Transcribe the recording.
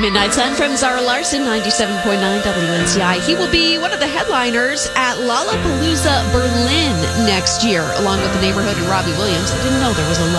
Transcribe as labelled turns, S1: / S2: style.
S1: Midnight Sun from Zara Larson, 97.9 WNCI. He will be one of the headliners at Lollapalooza Berlin next year, along with The Neighborhood and Robbie Williams. I didn't know there was a